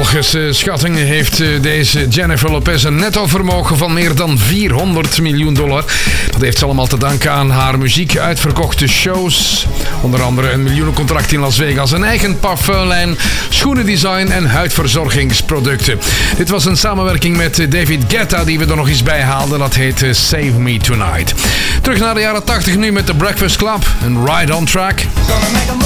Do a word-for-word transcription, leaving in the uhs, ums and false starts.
Volgens uh, schattingen heeft uh, deze Jennifer Lopez een nettovermogen van meer dan vierhonderd miljoen dollar. Dat heeft ze allemaal te danken aan haar muziek, uitverkochte shows. Onder andere een miljoenencontract in Las Vegas, een eigen parfumlijn, schoenendesign en huidverzorgingsproducten. Dit was een samenwerking met David Guetta die we er nog eens bij haalden. Dat heet uh, Save Me Tonight. Terug naar de jaren tachtig nu met The Breakfast Club en Ride on Track.